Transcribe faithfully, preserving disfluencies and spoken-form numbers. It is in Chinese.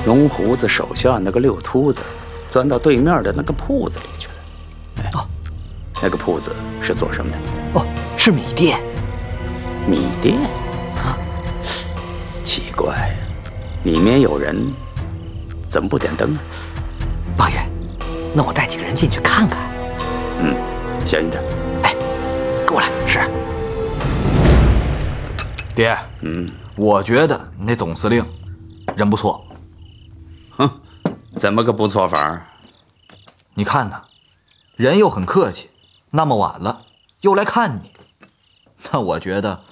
龙胡子手下那个六秃子钻到对面的那个铺子里去了。哎， 哦， 那个铺子是做什么的？ 哦，是米店。 米店？ 啊， 奇怪，里面有人，怎么不点灯啊？ 八月，那我带几个人进去看看。 嗯，小心点。 哎，跟我来。是。 爹， 嗯， 我觉得那总司令人不错。 哼，怎么个不错法？ 你看他，人又很客气，那么晚了又来看你，那我觉得